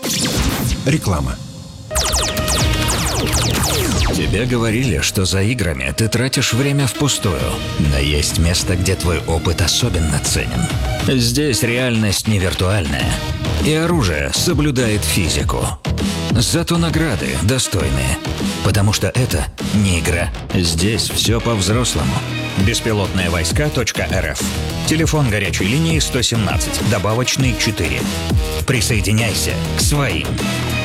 Реклама. Тебе говорили, что за играми ты тратишь время впустую. Но есть место, где твой опыт особенно ценен. Здесь реальность не виртуальная. И оружие соблюдает физику. Зато награды достойные. Потому что это не игра. Здесь все по-взрослому. Беспилотные-войска.рф. Телефон горячей линии 117, добавочный 4. Присоединяйся к своим.